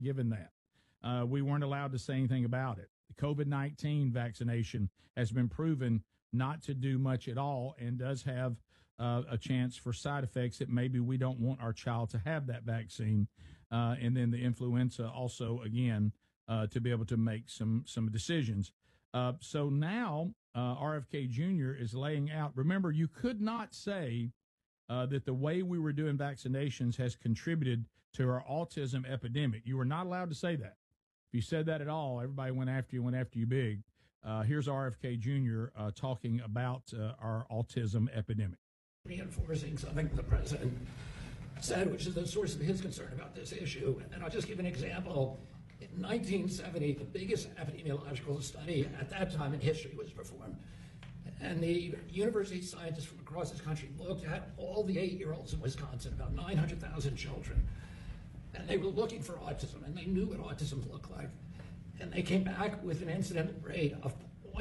given that. We weren't allowed to say anything about it. The COVID-19 vaccination has been proven not to do much at all and does have a chance for side effects that maybe we don't want our child to have that vaccine. And then the influenza also, again, to be able to make some decisions. So now RFK Jr. is laying out. Remember, you could not say that the way we were doing vaccinations has contributed to our autism epidemic. You were not allowed to say that. If you said that at all, everybody went after you big. Here's RFK Jr. Talking about our autism epidemic. Reinforcing something the president said, which is the source of his concern about this issue. And I'll just give an example. In 1970, the biggest epidemiological study at that time in history was performed. And the university scientists from across this country looked at all the 8-year-olds in Wisconsin, about 900,000 children. And they were looking for autism, and they knew what autism looked like. And they came back with an incident rate of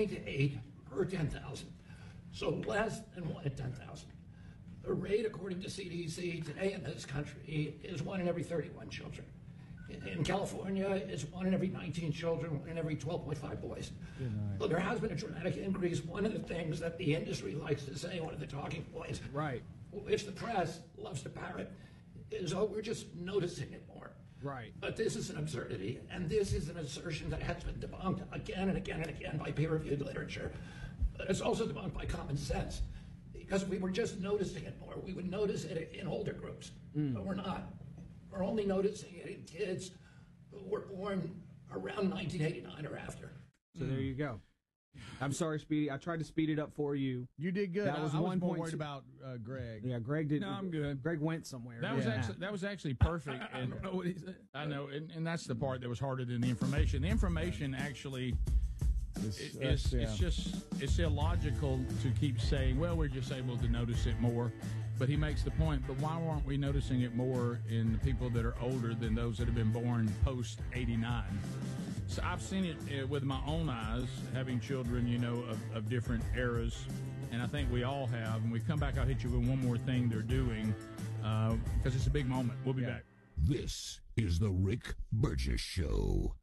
0.8 per 10,000, so less than 1 in 10,000. The rate, according to CDC, today in this country is 1 in every 31 children. In California, it's 1 in every 19 children, 1 in every 12.5 boys. So there has been a dramatic increase. One of the things that the industry likes to say, one of the talking points, right, which the press loves to parrot, is, oh, we're just noticing it more. Right. But this is an absurdity, and this is an assertion that has been debunked again and again and again by peer-reviewed literature. But it's also debunked by common sense, because if we were just noticing it more, we would notice it in older groups, but we're not. We're only noticing it in kids who were born around 1989 or after. So there you go. I'm sorry, Speedy. I tried to speed it up for you. You did good. That was I was more 1.2. worried about Greg. Yeah, Greg did. No, I'm good. Greg went somewhere. That was actually perfect. I don't know what he said. I know, and that's the part that was harder than the information. The information actually it's illogical to keep saying, well, we're just able to notice it more. But he makes the point, but why aren't we noticing it more in the people that are older than those that have been born post 89? So I've seen it with my own eyes, having children, of different eras, and I think we all have. And we come back, I'll hit you with one more thing they're doing, because it's a big moment. We'll be back. This is the Rick Burgess Show.